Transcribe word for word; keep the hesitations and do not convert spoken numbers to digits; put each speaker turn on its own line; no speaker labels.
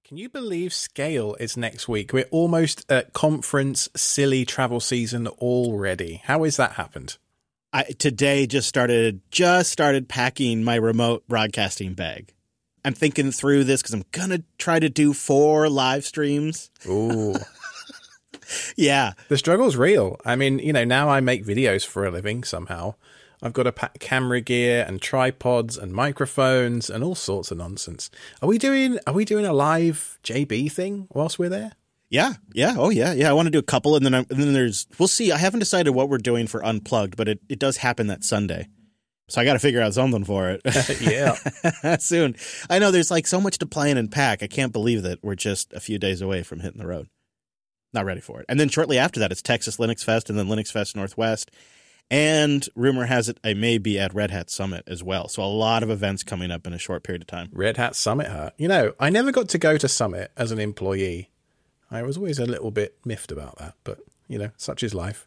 Can you believe Scale is next week? We're almost at conference silly travel season already. How has that happened?
I today just started just started packing my remote broadcasting bag. I'm thinking through this because I'm gonna try to do four live streams.
Ooh.
Yeah.
The struggle's real. I mean, you know, now I make videos for a living somehow. I've got to pack camera gear and tripods and microphones and all sorts of nonsense. Are we doing are we doing a live J B thing whilst we're there?
Yeah. Yeah. Oh, yeah. Yeah. I want to do a couple. And then, I, and then there's we'll see. I haven't decided what we're doing for Unplugged, but it, it does happen that Sunday. So I got to figure out something for it.
Yeah.
Soon. I know there's like so much to plan and pack. I can't believe that we're just a few days away from hitting the road. Not ready for it. And then shortly after that, it's Texas Linux Fest and then Linux Fest Northwest. And rumor has it I may be at Red Hat Summit as well. So a lot of events coming up in a short period of time.
Red Hat Summit, huh? You know, I never got to go to Summit as an employee. I was always a little bit miffed about that, but, you know, such is life.